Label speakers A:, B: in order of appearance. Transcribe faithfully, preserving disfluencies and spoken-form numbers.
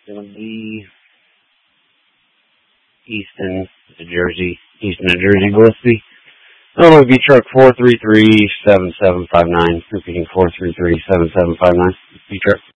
A: going to be Easton, New Jersey. Easton, New Jersey, Gillespie. Oh, it'll be truck four three three, seven seven five nine. Repeating four three three, seven seven five nine. B truck.